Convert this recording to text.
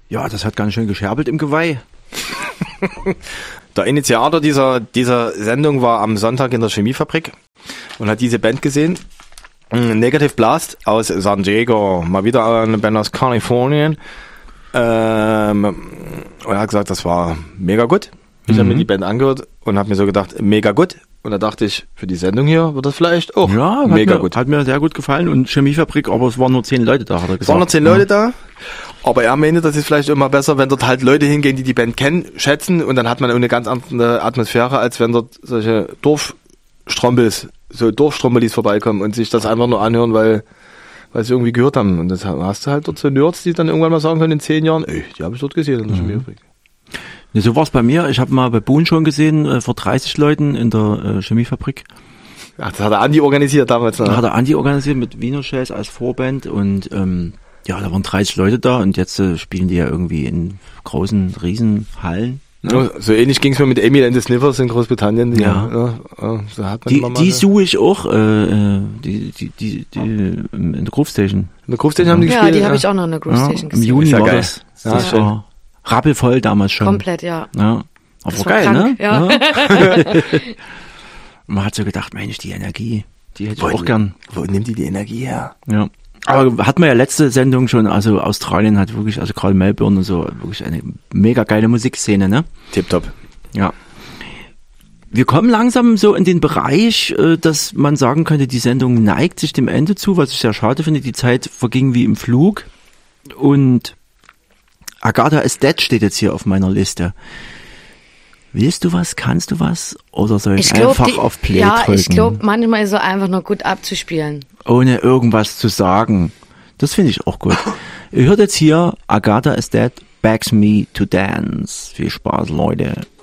Ja, das hat ganz schön gescherbelt im Geweih. Der Initiator dieser Sendung war am Sonntag in der Chemiefabrik und hat diese Band gesehen. Negative Blast aus San Diego. Mal wieder eine Band aus Kalifornien. Und er hat gesagt, das war mega gut. Ich habe mir die Band angehört und habe mir so gedacht, mega gut. Und da dachte ich, für die Sendung hier wird das vielleicht auch mega gut. Hat mir sehr gut gefallen. Und Chemiefabrik, aber es waren nur 10 Leute da, hat er gesagt. Es waren nur 10 Leute da. Aber er meinte, das ist vielleicht immer besser, wenn dort halt Leute hingehen, die Band kennen, schätzen. Und dann hat man eine ganz andere Atmosphäre, als wenn dort solche Dorfstrombelis vorbeikommen und sich das einfach nur anhören, weil sie irgendwie gehört haben. Und das hast du halt dort so Nerds, die dann irgendwann mal sagen können in 10 Jahren, die habe ich dort gesehen in der Chemiefabrik. Ja, so war es bei mir. Ich habe mal bei Boon schon gesehen, vor 30 Leuten in der Chemiefabrik. Ach, das hat der Andi organisiert damals. Ne? Da hat der Andi organisiert mit Wiener Shells als Vorband und ja, da waren 30 Leute da und jetzt spielen die ja irgendwie in großen, riesen Hallen. Ja, so ähnlich ging es mir mit Emil and the Sniffers in Großbritannien. So hat man die suche ich auch in der Groove Station. In der Groove Station haben die gespielt? Ja, die habe ich auch noch in der Groove Station gesehen. Im Juni war geil. das. Das war rappelvoll damals schon. Komplett, ja. Aber Das war geil, krank, ne? Ja. Man hat so gedacht, Mensch, die Energie, die hätte ich auch gern. Wo nimmt die Energie her? Ja. Aber hat man ja letzte Sendung schon, also Australien hat wirklich, also gerade Melbourne und so, wirklich eine mega geile Musikszene, ne? Tipptopp. Ja. Wir kommen langsam so in den Bereich, dass man sagen könnte, die Sendung neigt sich dem Ende zu, was ich sehr schade finde. Die Zeit verging wie im Flug. Und Agatha is Dead steht jetzt hier auf meiner Liste. Willst du was? Kannst du was? Oder soll ich einfach auf Play drücken? Ja, ich glaube, manchmal ist es einfach nur gut abzuspielen. Ohne irgendwas zu sagen. Das finde ich auch gut. Ihr hört jetzt hier Agatha is Dead, Begs Me to Dance. Viel Spaß, Leute.